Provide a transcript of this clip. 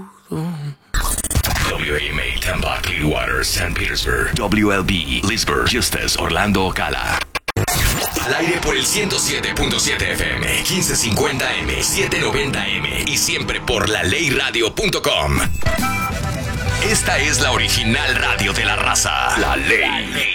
WAMA Tampa, Clearwater, St. Petersburg. WLB, Leesburg, Eustis, Orlando, Ocala. Al aire por el 107.7 FM, 1550M, 790M y siempre por laleyradio.com. Esta es la original radio de la raza. La Ley.